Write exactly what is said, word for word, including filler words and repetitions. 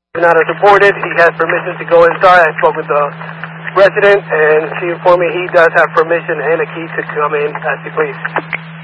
not reported. He has permission to go inside. I spoke with the resident, and she informed me he does have permission and a key to come in as he please.